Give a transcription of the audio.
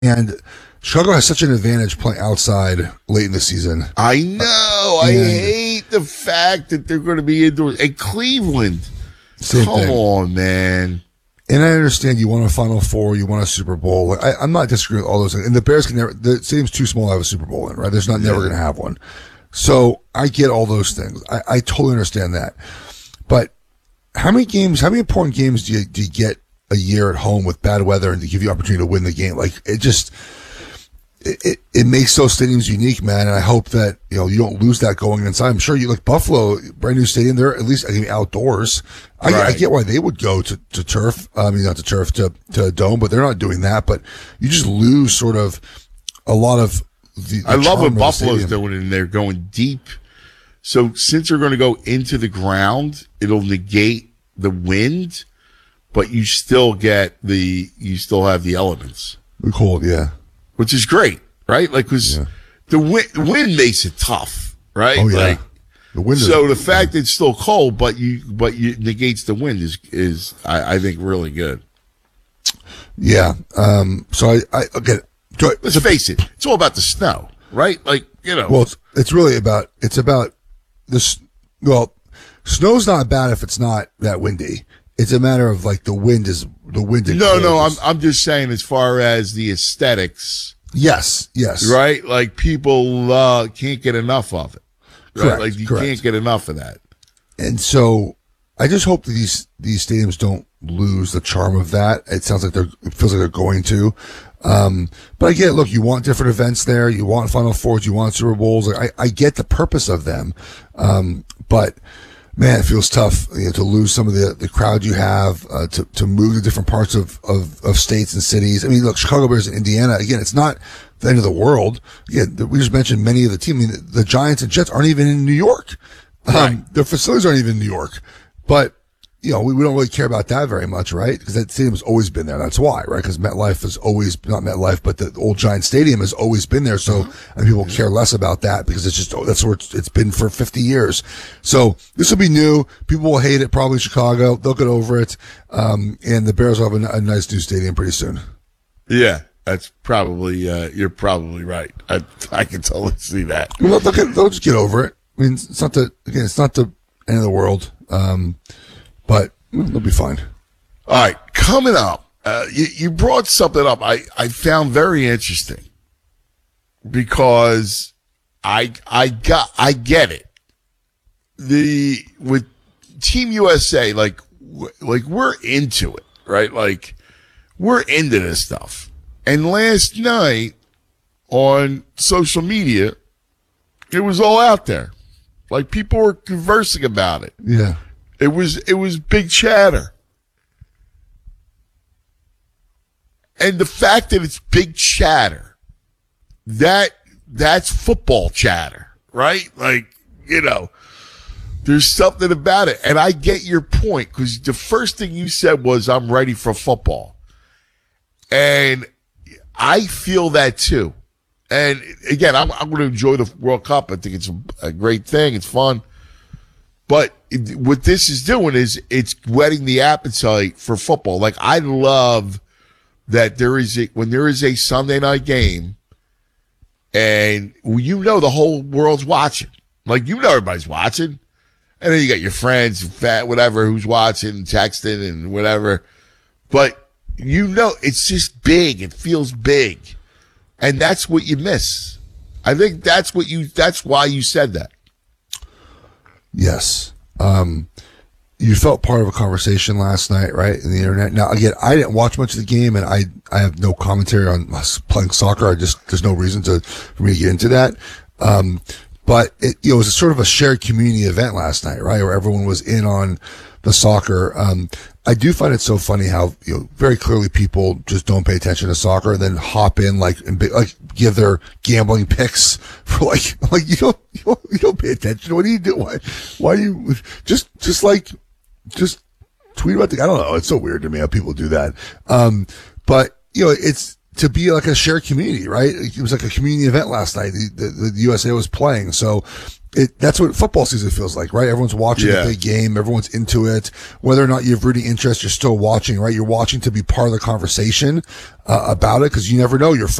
And Chicago has such an advantage playing outside late in the season. I know. I hate the fact that they're going to be indoors. And Cleveland, come on, man. And I understand you want a Final Four, you want a Super Bowl. Like, I'm not disagreeing with all those things. And the Bears can never, the stadium's too small to have a Super Bowl in, right? There's never going to have one. So I get all those things. I totally understand that. But how many important games do you get a year at home with bad weather and to give you opportunity to win the game? Like, it makes those stadiums unique, man. And I hope that, you don't lose that going inside. I'm sure you look Buffalo, brand new stadium. They're at least outdoors. I get why they would go to turf. I mean, not to turf, to a dome, but they're not doing that. But you just lose sort of a lot of the I love what Buffalo's doing, and they're going deep. So since they're going to go into the ground, it'll negate the wind, but you still have the elements. Cool, yeah. Which is great, right? Like, because the wind makes it tough, right? Oh, yeah. Like, the wind the fact that it's still cold, but you negates the wind is I think really good. Yeah. So again, let's face it, it's all about the snow, right? Like, Well, it's about this. Well, snow's not bad if it's not that windy. It's a matter of like the wind. No, I'm just saying as far as the aesthetics. Yes. Right? Like people can't get enough of it. Right? Correct. Like you can't get enough of that. And so I just hope that these stadiums don't lose the charm of that. It sounds like it feels like they're going to. But I get it. Look, you want different events there. You want Final Fours. You want Super Bowls. Like, I get the purpose of them. But man, it feels tough, to lose some of the crowd you have, to move to different parts of states and cities. I mean, look, Chicago Bears and Indiana, again, it's not the end of the world. Again, we just mentioned many of the teams. I mean, the Giants and Jets aren't even in New York. Their facilities aren't even in New York. But, we don't really care about that very much, right? Because that stadium's always been there. That's why, right? Because MetLife has always, not MetLife, but the old Giant Stadium has always been there. So, and people care less about that because that's where it's been for 50 years. So this will be new. People will hate it, probably Chicago. They'll get over it. And the Bears will have a nice new stadium pretty soon. Yeah, that's probably, you're probably right. I can totally see that. Well, they'll just get over it. I mean, it's not the end of the world. But they'll be fine. All right, coming up, you brought something up I found very interesting because I get it. With Team USA, like we're into it, right? Like we're into this stuff. And last night on social media, it was all out there. Like people were conversing about it. Yeah. It was big chatter. And the fact that it's big chatter, that's football chatter, right? Like, there's something about it. And I get your point because the first thing you said was, I'm ready for football. And I feel that too. And again, I'm going to enjoy the World Cup. I think it's a great thing. It's fun. But what this is doing is it's whetting the appetite for football. Like I love that when there is a Sunday night game and the whole world's watching. Like everybody's watching. And then you got your friends, whatever, who's watching, texting and whatever. But it's just big. It feels big. And that's what you miss. I think that's why you said that. Yes. You felt part of a conversation last night, right? In the internet. Now, again, I didn't watch much of the game and I have no commentary on playing soccer. There's no reason for me to get into that. But it was a sort of a shared community event last night, right? Where everyone was in on the soccer. I do find it so funny how, very clearly people just don't pay attention to soccer and then hop in and give their gambling picks for you don't pay attention. What do you do? Why do you just tweet about I don't know. It's so weird to me how people do that. But it's to be like a shared community, right? It was like a community event last night. The USA was playing. So that's what football season feels like, right? Everyone's watching the big game. Everyone's into it. Whether or not you have rooting interest, you're still watching, right? You're watching to be part of the conversation, about it. Cause you never know. Your